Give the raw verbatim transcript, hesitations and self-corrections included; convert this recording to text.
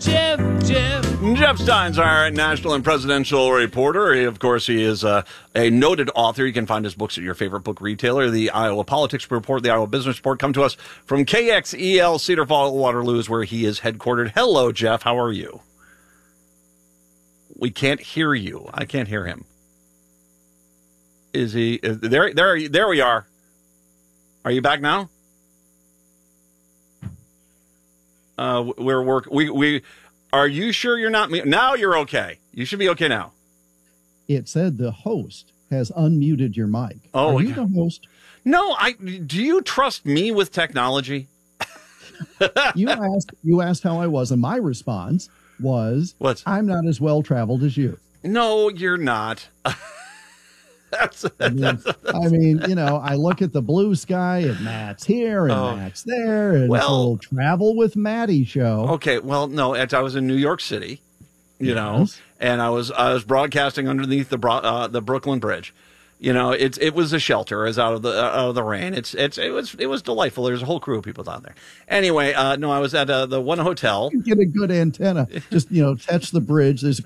Jeff, Jeff. Jeff Stein's our national and presidential reporter. He, of course, he is uh, a noted author. You can find his books at your favorite book retailer. The Iowa Politics Report, the Iowa Business Report come to us from K X E L Cedar Falls, Waterloo, is where he is headquartered. Hello, Jeff. How are you? We can't hear you. I can't hear him. Is he is, there? There, there we are. Are you back now? Uh, we're work. We we. Are you sure you're not me? Now you're okay. You should be okay now. It said the host has unmuted your mic. Oh, are you the host? No, I. Do you trust me with technology? you asked. You asked how I was, and my response was, "What? I'm not as well traveled as you." No, you're not. That's, I, mean, that's, that's, I mean, you know, I look at the blue sky and Matt's here and oh, Matt's there, and well, it's a little Travel with Matty show. Okay, well, no, I was in New York City, you yes. know, and I was I was broadcasting underneath the uh, the Brooklyn Bridge. You know, it's it was a shelter, as out of the uh, out of the rain. It's it's it was it was delightful. There's a whole crew of people down there. Anyway, uh, no, I was at uh, the one hotel. You get a good antenna. Just you know, touch the bridge. There's